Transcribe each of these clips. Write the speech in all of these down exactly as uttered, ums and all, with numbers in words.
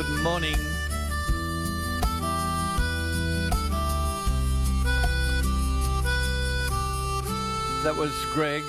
Morning. That was Greg,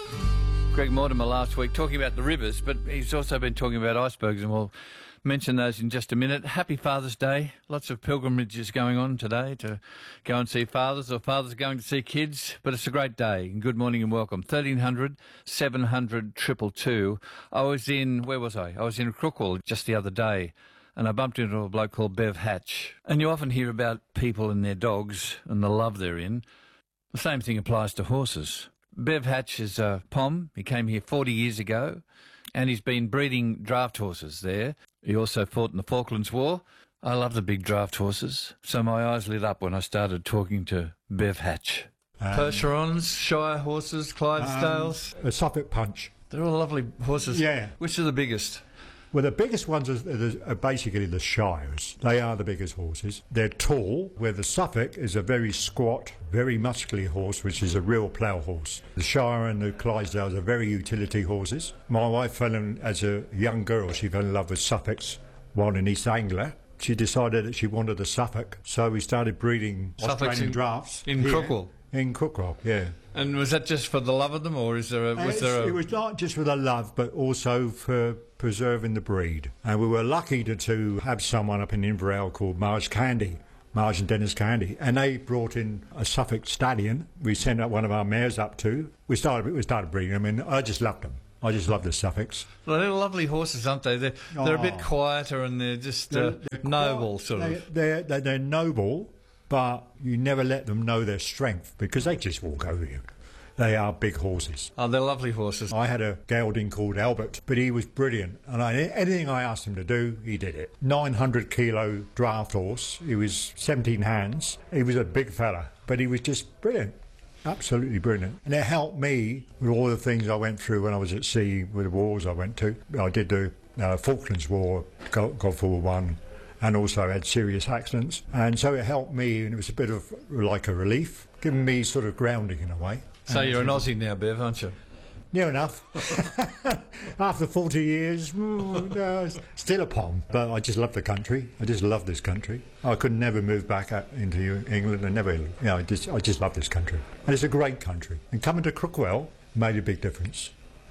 Greg Mortimer last week talking about the rivers, but he's also been talking about icebergs, and we'll mention those in just a minute. Happy Father's Day. Lots of pilgrimages going on today to go and see fathers, or fathers going to see kids, but it's a great day. And good morning and welcome. thirteen hundred, seven hundred, two two two. I was in, where was I? I was in Crookwell just the other day, and I bumped into a bloke called Bev Hatch. And you often hear about people and their dogs and the love they're in. The same thing applies to horses. Bev Hatch is a P O M. He came here forty years ago, and he's been breeding draft horses there. He also fought in the Falklands War. I love the big draft horses, so my eyes lit up when I started talking to Bev Hatch. Um, Percherons, Shire horses, Clydesdales. Um, a Suffolk Punch. They're all lovely horses. Yeah. Which are the biggest? Well, the biggest ones are, are basically the Shires. They are the biggest horses. They're tall, where the Suffolk is a very squat, very muscly horse, which is a real plough horse. The Shire and the Clydesdales are very utility horses. My wife fell in, as a young girl, she fell in love with Suffolks while in East Anglia. She decided that she wanted a Suffolk, so we started breeding Suffolks Australian in, drafts. In Crookwell? In Crookwell, yeah. And was that just for the love of them, or is there a... Was there a... It was not just for the love, but also for preserving the breed. And we were lucky to, to have someone up in Inverell called Marge Candy, Marge and Dennis Candy, and they brought in a Suffolk stallion. We sent up one of our mares up to. We started, we started breeding them, and I just loved them. I just love the Suffolks. Well, they're lovely horses, aren't they? They're, they're oh. a bit quieter, and they're just uh, they're, they're noble, quite, sort they, of. They're, they're, they're noble, but you never let them know their strength, because they just walk over you. They are big horses. Oh, they're lovely horses. I had a gelding called Albert, but he was brilliant. And I, anything I asked him to do, he did it. nine hundred kilo draft horse. He was seventeen hands. He was a big fella, but he was just brilliant. Absolutely brilliant. And it helped me with all the things I went through when I was at sea, with the wars I went to. I did the uh, Falklands War, Gulf War One, and also had serious accidents. And so it helped me, and it was a bit of like a relief, giving me sort of grounding in a way. So and you're an Aussie now, Bev, aren't you? Near enough. After forty years, mm, no, still a P O M. But I just love the country. I just love this country. I could never move back out into England and never, you know, I just, I just love this country. And it's a great country. And coming to Crookwell made a big difference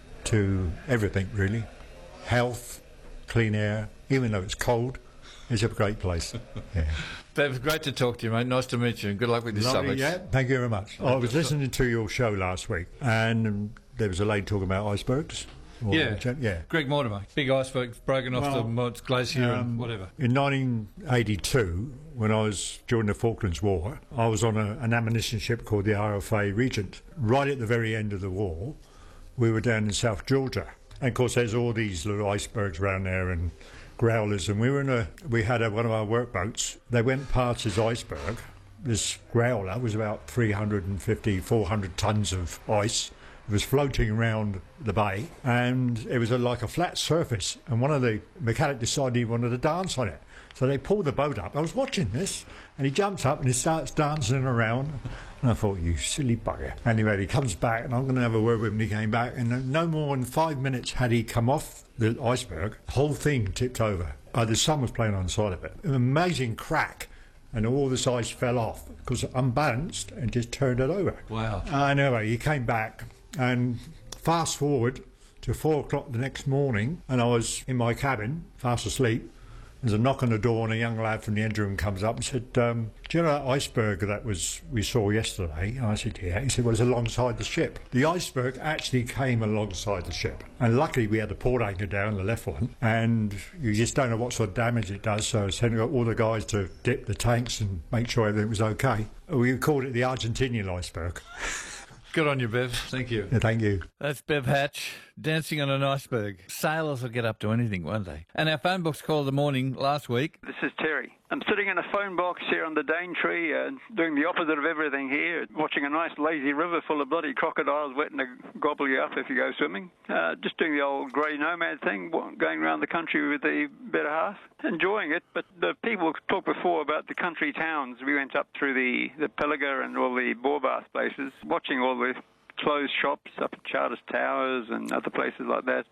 to everything, really. Health, clean air, even though it's cold. It's a great place. Yeah. Bev, great to talk to you, mate. Nice to meet you, and good luck with your Lovely, Suffolks. yeah. Thank you very much. I was listening to your show last week, and um, there was a lady talking about icebergs. Yeah, yeah. Greg Mortimer, big iceberg broken off well, the Mods Glacier um, and whatever. In nineteen eighty-two, when I was during the Falklands War, I was on a, an ammunition ship called the R F A Regent. Right at the very end of the war, we were down in South Georgia, and of course there's all these little icebergs around there and growlers, and we were in a we had a, one of our workboats. They went past this iceberg. This growler was about three hundred fifty, four hundred tons of ice. It was floating around the bay, and it was a, like a flat surface, and one of the mechanic decided he wanted to dance on it. So they pulled the boat up. I was watching this, and he jumps up and he starts dancing around. And I thought, you silly bugger. Anyway, he comes back, and I'm going to have a word with him. He came back, and no more than five minutes had he come off the iceberg, the whole thing tipped over. Uh, the sun was playing on the side of it. An amazing crack, and all this ice fell off because it unbalanced and just turned it over. Wow. Uh, anyway, he came back, and fast forward to four o'clock the next morning, and I was in my cabin, fast asleep. There's a knock on the door, and a young lad from the engine room comes up and said, um, do you know that iceberg that was we saw yesterday? And I said, yeah. He said, well, it's alongside the ship. The iceberg actually came alongside the ship. And luckily we had the port anchor down, the left one, and you just don't know what sort of damage it does, so I sent all the guys to dip the tanks and make sure everything was okay. We called it the Argentinian iceberg. Good on you, Bev. Thank you. Yeah, thank you. That's Bev Hatch, dancing on an iceberg. Sailors will get up to anything, won't they? And our phone book's call of the morning last week. This is Terry. I'm sitting in a phone box here on the Daintree, uh, doing the opposite of everything here, watching a nice lazy river full of bloody crocodiles waiting to gobble you up if you go swimming. Uh, just doing the old grey nomad thing, going around the country with the better half. Enjoying it, but the people talked before about the country towns. We went up through the, the Pilliga and all the Boar Bath places, watching all the closed shops up at Charters Towers and other places like that.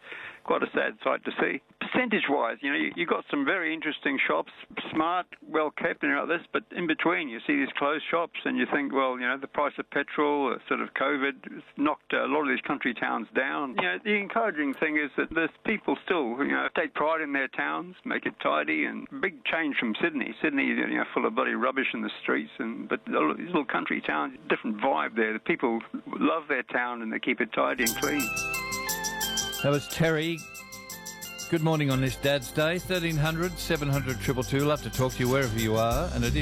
quite a sad sight to see. Percentage-wise, you know, you, you've got some very interesting shops, smart, well-kept and all this, but in between you see these closed shops and you think, well, you know, the price of petrol, uh, sort of COVID, has knocked uh, a lot of these country towns down. You know, the encouraging thing is that there's people still, you know, take pride in their towns, make it tidy, and big change from Sydney. Sydney, you know, full of bloody rubbish in the streets, and but all of these little country towns, different vibe there. The people love their town and they keep it tidy and clean. That was Terry. Good morning on this Dad's Day. thirteen hundred, seven hundred, two two two. Love to talk to you wherever you are, and it is